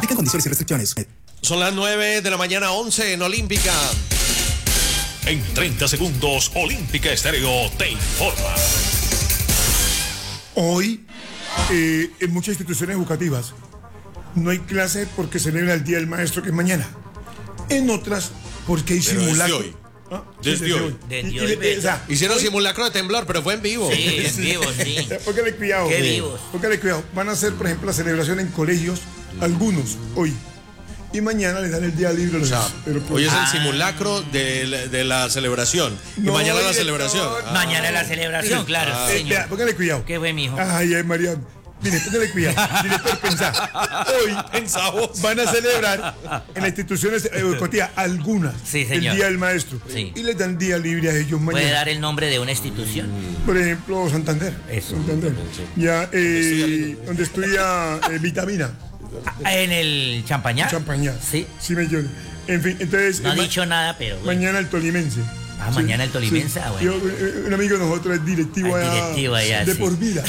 Aplican condiciones y restricciones. Son las 9 de la mañana, 11 en Olímpica. En 30 segundos, Olímpica Estéreo te informa. Hoy, en muchas instituciones educativas, no hay clase porque celebra el Día del Maestro, que es mañana. En otras, porque hay simulacro. Desde hoy. ¿Ah? Desde hoy. Hicieron simulacro de temblor, pero fue en vivo. Sí, en vivo, sí. Póngale cuidado. Qué vivos. Póngale cuidado. Van a hacer, por ejemplo, la celebración en colegios, algunos, hoy. Y mañana le dan el día libre. Hoy es el simulacro de la celebración. Y No, mañana la director. celebración. Mañana es la celebración, claro. Señor. Vea, póngale cuidado. Qué buen mijo. Ay, María. Mire, póngale cuidado. Director, pensá. Hoy van a celebrar en las instituciones educativas algunas Sí, el señor. Día del Maestro. Sí. Y les dan día libre a ellos mañana. Puede dar el nombre de una institución. Por ejemplo, Santander. Eso. Santander. Ya, donde estudia Vitamina. En el Champañá. Champañá. Sí. Sí, millones. En fin, entonces. No ha dicho nada, pero bueno. Mañana el Tolimense. Ah, mañana el Tolimense, ah, bueno. Un amigo de nosotros es directivo allá. Directivo allá, de sí. por vida.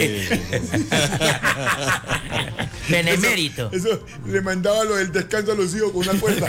Benemérito. Eso le mandaba lo del descanso a los hijos con una cuerda.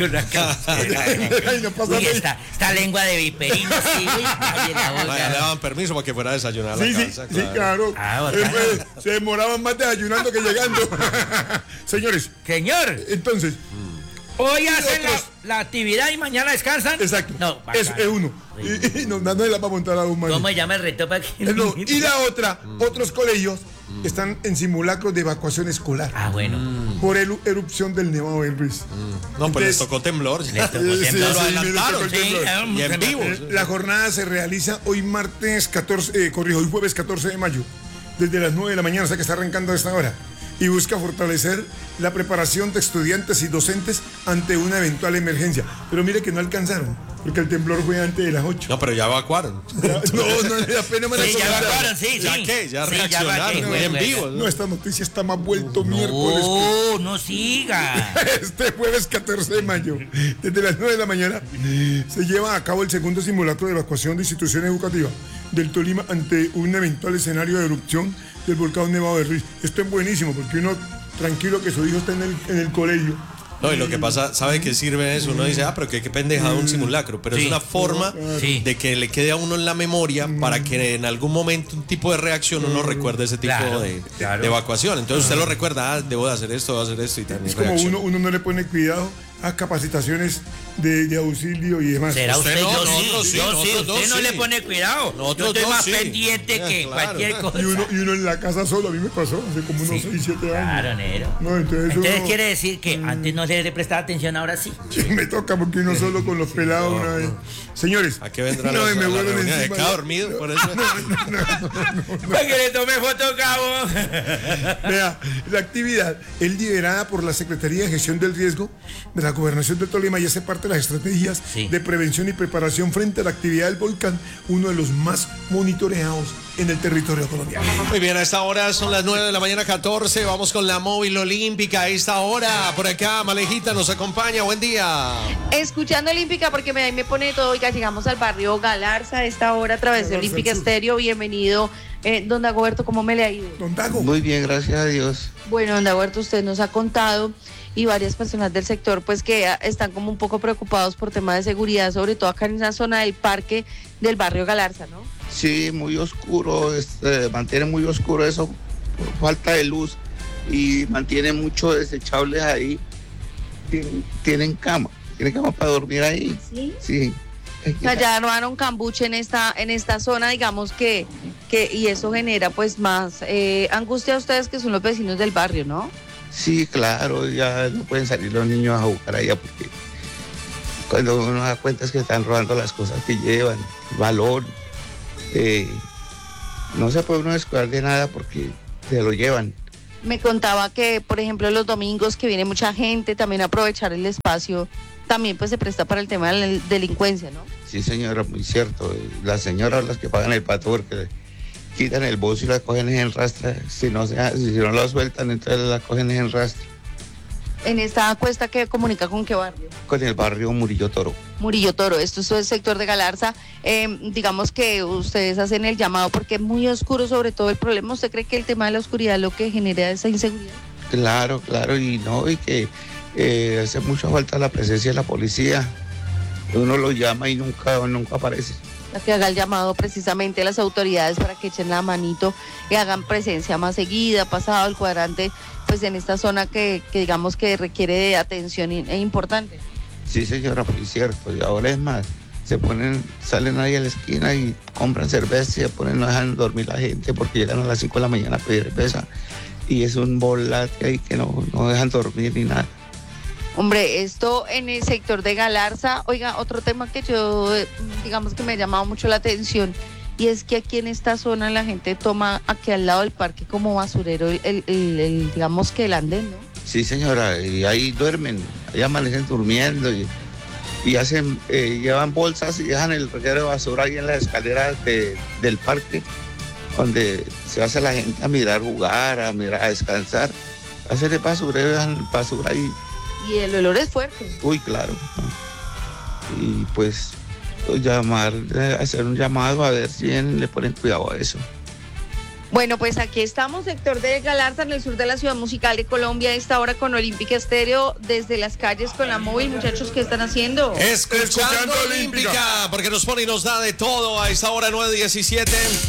Ay, no pasa Uy, nada. esta lengua de viperino, sí, uy, ay, en la boca. Vaya, le daban permiso para que fuera a desayunar a la Sí, casa. sí, claro. Ah, bacano. Se demoraban más desayunando que llegando. Señores, Señor, entonces, hoy hacen la actividad y mañana descansan. exacto. No, es uno. Y nos dan la para montar a un man. ¿Cómo se llama el reto para que No, y la otra, otros colegios están en simulacros de evacuación escolar Ah, bueno. por erupción del Nevado del Ruiz. No, pues les Entonces, tocó temblor. Les tocó Sí, temblor. sí, Lo sí, adelantaron. me tocó el Sí, temblor. Y en vivo. La jornada se realiza hoy martes 14, hoy jueves 14 de mayo, desde las 9 de la mañana, o sea que está arrancando a esta hora, y busca fortalecer la preparación de estudiantes y docentes ante una eventual emergencia. Pero mire que no alcanzaron, porque el temblor fue antes de las 8. No, pero ya evacuaron. No, apenas me la Sí, ya comentaron. evacuaron, sí, sí. ¿Ya qué? Ya Sí, reaccionaron. evacuaron, En güey. vivo. No, esta noticia está más vuelto miércoles. No, no siga. Este jueves 14 de mayo, desde las 9 de la mañana, se lleva a cabo el segundo simulacro de evacuación de instituciones educativas del Tolima ante un eventual escenario de erupción del volcán Nevado de Ruiz. Esto es buenísimo porque uno tranquilo que su hijo está en el colegio. No, y lo que pasa, ¿sabe qué sirve eso? Uno dice, pero qué pendejada un simulacro. Pero Sí. es una forma Sí. de que le quede a uno en la memoria para que en algún momento un tipo de reacción uno recuerde ese tipo Claro, de claro. evacuación. Entonces usted lo recuerda, debo de hacer esto, y también Es como reacciona. uno no le pone cuidado a capacitaciones de auxilio y demás. ¿Será Usted usted? no, Yo nosotros sí, sí, yo sí. nosotros Usted dos no sí. le pone cuidado. Yo Nosotros estoy dos más sí. pendiente que Claro. cualquier cosa. Y uno en la casa solo, a mí me pasó hace como unos 6, 7 años. Claro, Nero. No, entonces uno- quiere decir que antes no se le prestaba atención, ahora sí. Sí, me toca porque uno solo con los pelados una vez. Señores, ¿A qué vendrá no, la me vuelven reunión? encima. ¿Está dormido? Por eso. Para que le tome foto, cabo. Vea, la actividad es liderada por la Secretaría de Gestión del Riesgo de la Gobernación de Tolima y hace parte de las estrategias Sí. de prevención y preparación frente a la actividad del volcán, uno de los más monitoreados en el territorio colombiano. Muy bien, a esta hora son las 9 de la mañana 14. Vamos con la móvil olímpica. A esta hora, por acá, Malejita nos acompaña. Buen día. Escuchando Olímpica, porque ahí me pone todo. Oiga, llegamos al barrio Galarza a esta hora a través de Galarza, Olímpica al sur. Estéreo. Bienvenido, don Dagoberto, ¿cómo me le ha ido? Don Dago, Muy bien, gracias a Dios. Bueno, don Dagoberto, usted nos ha contado y varias personas del sector pues que están como un poco preocupados por temas de seguridad, sobre todo acá en esa zona del parque del barrio Galarza, ¿no? Sí, muy oscuro, mantiene muy oscuro eso por falta de luz y mantiene muchos desechables ahí. Tienen cama para dormir ahí. Sí. Sí. O sea, ya armaron cambuche en esta zona, digamos que y eso genera pues más angustia a ustedes que son los vecinos del barrio, ¿no? Sí, claro, ya no pueden salir los niños a jugar allá porque cuando uno da cuenta es que están robando las cosas que llevan, valor. No se puede uno descuidar de nada porque se lo llevan. Me contaba que, por ejemplo, los domingos que viene mucha gente, también aprovechar el espacio, también pues se presta para el tema de la delincuencia, ¿no? Sí, señora, muy cierto. Las señoras las que pagan el pato porque quitan el bolso y la cogen en rastra. Si no lo sueltan, entonces la cogen en rastra. En esta cuesta que comunica con qué barrio. Con el barrio Murillo Toro. Murillo Toro, esto es el sector de Galarza. Digamos que ustedes hacen el llamado porque es muy oscuro, sobre todo el problema. ¿Usted cree que el tema de la oscuridad es lo que genera esa inseguridad? Claro, y no, y que hace mucha falta la presencia de la policía. Uno lo llama y nunca aparece. Que haga el llamado precisamente a las autoridades para que echen la manito y hagan presencia más seguida, pasado el cuadrante, pues en esta zona que digamos que requiere de atención e importante. Sí, señora, pues cierto. Y ahora es más, salen ahí a la esquina y compran cerveza y no dejan dormir la gente porque llegan a las 5 de la mañana a pedir cerveza. Y es un volate ahí que no dejan dormir ni nada. Hombre, esto en el sector de Galarza, oiga, otro tema que yo, digamos que me ha llamado mucho la atención, y es que aquí en esta zona la gente toma aquí al lado del parque como basurero digamos que el andén, ¿no? Sí, señora, y ahí duermen, ahí amanecen durmiendo y hacen, llevan bolsas y dejan el reguero de basura ahí en las escaleras del parque, donde se hace la gente a mirar jugar, a descansar, hacer el basurero, dejan basura ahí. Y el olor es fuerte. Uy, claro. Y pues hacer un llamado a ver si le ponen cuidado a eso. Bueno, pues aquí estamos, sector de Galarza, en el sur de la ciudad musical de Colombia, a esta hora con Olímpica Estéreo, desde las calles con la móvil. Muchachos, ¿qué están haciendo? Escuchando Olímpica, porque nos pone y nos da de todo a esta hora 9:17.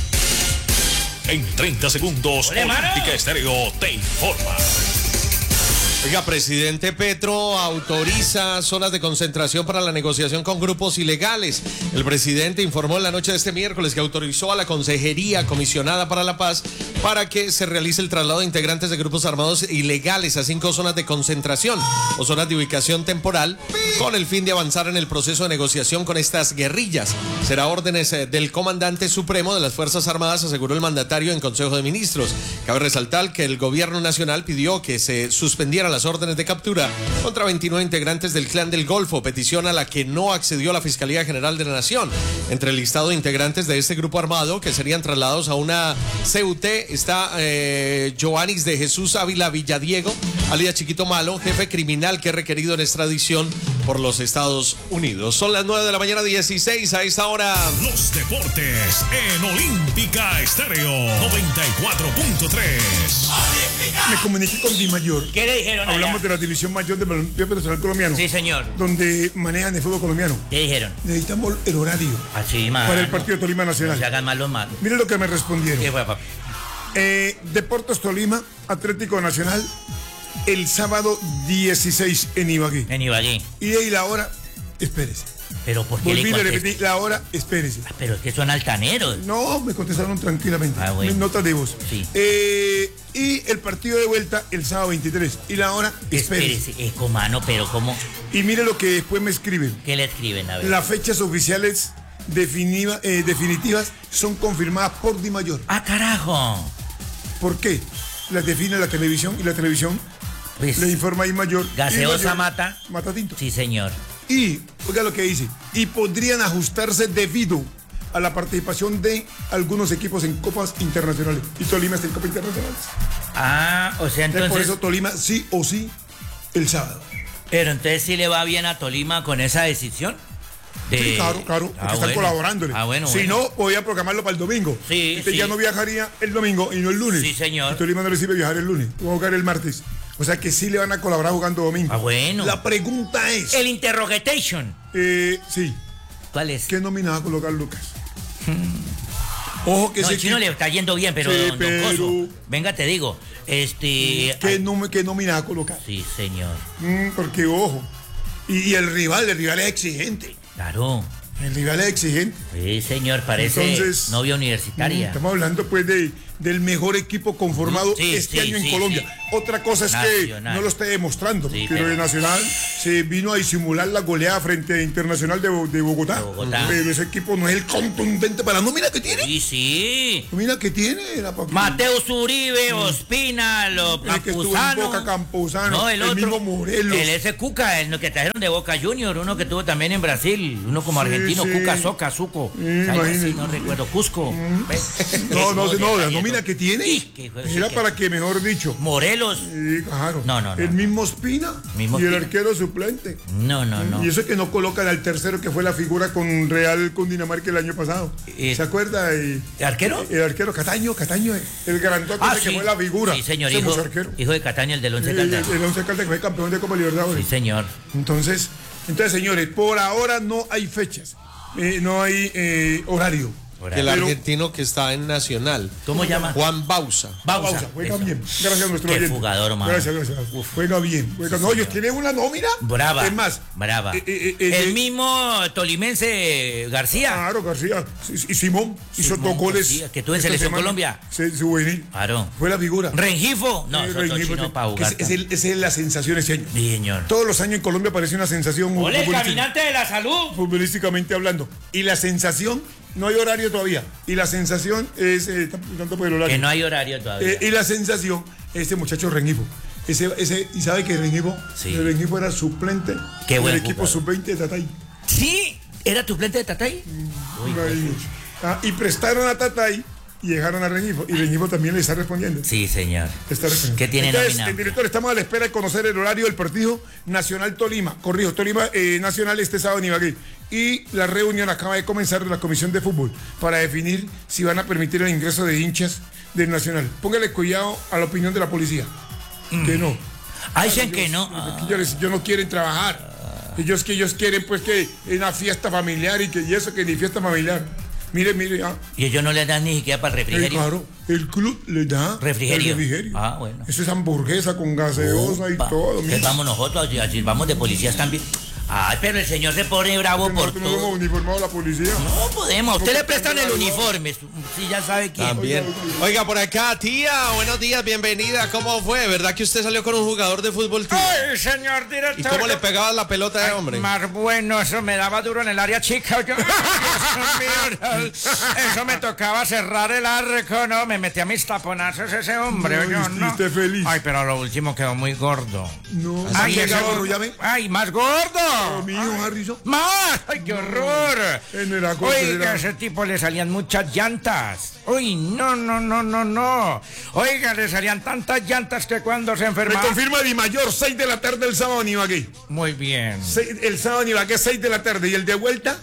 En 30 segundos, Olímpica Estéreo te informa. Oiga, presidente Petro autoriza zonas de concentración para la negociación con grupos ilegales. El presidente informó en la noche de este miércoles que autorizó a la Consejería Comisionada para la Paz para que se realice el traslado de integrantes de grupos armados ilegales a 5 zonas de concentración o zonas de ubicación temporal con el fin de avanzar en el proceso de negociación con estas guerrillas. Será órdenes del comandante supremo de las Fuerzas Armadas, aseguró el mandatario en Consejo de Ministros. Cabe resaltar que el gobierno nacional pidió que se suspendieran las órdenes de captura contra 29 integrantes del Clan del Golfo, petición a la que no accedió la Fiscalía General de la Nación. Entre el listado de integrantes de este grupo armado que serían trasladados a una CUT está Joanis de Jesús Ávila Villadiego, alias Chiquito Malo, jefe criminal que es requerido en extradición por los Estados Unidos. Son las 9:16 a esta hora. Los deportes en Olímpica Estéreo 94.3. Me comuniqué con Di Mayor. ¿Qué le dijeron allá? Hablamos de la división mayor del balompié profesional colombiano. Sí, señor. Donde manejan el fútbol colombiano. ¿Qué dijeron? Necesitamos el horario Así, mano. para el partido de Tolima Nacional. No se hagan mal los malos. Mire lo que me respondieron. ¿Qué fue, papi? Deportes Tolima, Atlético Nacional, el sábado 16 en Ibagué. En Ibagué. Y de ahí la hora, espérese. Pero ¿por qué Volví le a contesté? repetir la hora, espérese. Pero es que son altaneros. No, me contestaron tranquilamente. Ah, bueno. Notas de voz. Sí. Y el partido de vuelta el sábado 23. Y la hora, espérese. Mano, pero ¿cómo? Y mire lo que después me escriben. ¿Qué le escriben? A ver. Las fechas oficiales definitivas son confirmadas por Di Mayor. ¡Ah, carajo! ¿Por qué? Las define la televisión y la televisión Pues, le informa a Di Mayor. gaseosa mata. Mata tinto. Sí, señor. Y, oiga lo que dice, y podrían ajustarse debido a la participación de algunos equipos en copas internacionales. Y Tolima está en copas internacionales. Ah, o sea, entonces... Por eso Tolima sí o sí el sábado. Pero entonces sí le va bien a Tolima con esa decisión. Sí, claro, porque están colaborándole. Bueno. Si no, podía programarlo para el domingo. Sí, Usted sí. ya no viajaría el domingo y no el lunes. Sí, señor. Y Tolima no le sirve viajar el lunes, va a jugar el martes. O sea que sí le van a colaborar jugando domingo. Ah, bueno. La pregunta es... El interrogation. Sí. ¿Cuál es? ¿Qué nómina va a colocar Lucas? Ojo que No, ese el chino equipo- le está yendo bien, pero, Sí, don pero- Coso, venga, te digo, ¿Qué nómina va a colocar? Sí, señor. Porque, ojo, y el rival es exigente. Claro. El rival es exigente. Sí, señor, parece Entonces, novia universitaria. Estamos hablando, pues, del mejor equipo conformado Sí, este sí, año en sí, Colombia. sí. Otra cosa es Nacional. que no lo esté demostrando, Sí, pero pero- el Nacional se vino a disimular la goleada frente a Internacional de Bogotá. De Bogotá. Pero ese equipo no es el contundente para la nómina que tiene. Sí, sí. Nómina que tiene la papita. Mateus Uribe, Ospina, El que estuvo en Boca, Campuzano, No, el otro. mismo Morelos. El ese Cuca, el que trajeron de Boca Junior, uno que tuvo también en Brasil, uno como Sí, argentino, sí. Cuca, Soca, Zuco. Imagínese. No recuerdo, Cusco. No, la está nómina nómina que tiene. Sí, que hijo de Era sí, para que, mejor dicho. Morelos. Sí, claro. No. El mismo Ospina Mismo y el Ospina. arquero suplente. No. Y eso que no colocan al tercero que fue la figura con Real con Dinamarca el año pasado. ¿Se acuerda? ¿El arquero? El arquero Cataño, el grandote ese que fue la figura. Sí, señor, Ese hijo, fue arquero. hijo de Cataño, el del Once El Caldas. 11 Caldas que fue campeón de Copa Libertadores. Sí, señor. Entonces, señores, por ahora no hay fechas, no hay horario. El argentino que está en Nacional. ¿Cómo llama? Juan Bausa. Pausa, juega eso. bien. Gracias a nuestro Qué oyente. jugador, mano. Gracias. Juega bien. No, ellos tienen una nómina. Brava. Es más. Brava. El mismo tolimense García. Claro, García. Y Simón hizo dos goles. García, que tú en Selección Colombia. Sí, juvenil. Claro. Fue la figura. Rengifo. No, eso Rengifo, no para jugar. Esa es la sensación este año. Sí, señor. Todos los años en Colombia aparece una sensación muy ¡Ole, el caminante de la salud! futbolísticamente hablando. Y la sensación, no hay horario todavía. Y la sensación es, tanto por el horario. Que no hay horario todavía. Y la sensación, este muchacho Rengifo. Y sabe que Rengifo, Sí. el Rengifo era suplente Qué buen del equipo jugador. sub-20 de Tatay. ¿Sí? ¿Era tu suplente de Tatay? Uy, Y prestaron a Tatay y dejaron a Rengifo. Y Rengifo también le está respondiendo. sí, señor. Está respondiendo. ¿Qué tiene Entonces, nómina? director, estamos a la espera de conocer el horario del partido Nacional Tolima. Tolima Nacional este sábado en Ibagué. Y la reunión acaba de comenzar de la Comisión de Fútbol para definir si van a permitir el ingreso de hinchas del Nacional. Póngale cuidado a la opinión de la policía. Que no. Dicen que no. Ellos no quieren trabajar. Ellos quieren pues que una fiesta familiar y eso que ni fiesta familiar. Mire. Y ellos no le dan ni siquiera para el refrigerio. Claro, el club le da Refrigerio. el refrigerio. Ah, bueno. Eso es hamburguesa con gaseosa y Opa. todo. Entonces vamos nosotros, así vamos de policías también. Ay, pero el señor se pone bravo por Nosotros no hemos todo. uniformado a la policía. No podemos. Usted le Porque prestan el también- uniforme. Sí, ya sabe quién. También. Oiga, por acá, tía, buenos días, bienvenida. ¿Cómo fue? ¿Verdad que usted salió con un jugador de fútbol, tía? Ay, señor director. ¿Y cómo le pegaba la pelota de hombre? Más bueno, eso me daba duro en el área chica. Yo, Dios mío, eso me tocaba cerrar el arco, ¿no? Me metía mis taponazos ese hombre, No, yo, y ¿no? usted feliz. Ay, pero lo último quedó muy gordo. No. Ay, ¿Has ese llegado, gordo. Llame? Ay, más gordo. Mi hijo Harrison. ¡Más! ¡Ay, qué horror! Él era gordo, Oiga, era- a ese tipo le salían muchas llantas. Uy, no. Oiga, le salían tantas llantas que cuando se Me enfermaba... confirma Di Mayor, 6 de la tarde el sábado en Ibagué. Muy bien. El sábado en Ibagué, 6 de la tarde. ¿Y el de vuelta?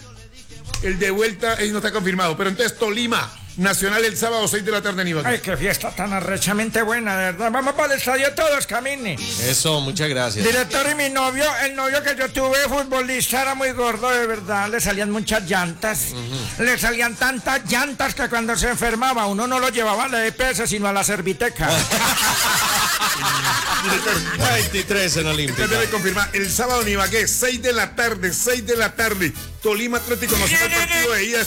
No está confirmado. Pero entonces Tolima, Nacional el sábado, 6 de la tarde en Ibagué. Ay, qué fiesta tan arrechamente buena, de verdad. Vamos para el estadio todos, camine. Eso, muchas gracias. Director, y mi novio, el novio que yo tuve, futbolista, era muy gordo, de verdad. Le salían muchas llantas. Le salían tantas llantas que cuando se enfermaba uno no lo llevaba a la EPS, sino a la Serviteca. 23 en Olímpica. Usted debe confirmar, el sábado en Ibagué, 6 de la tarde, Tolima Atlético Nacional, partido de ida.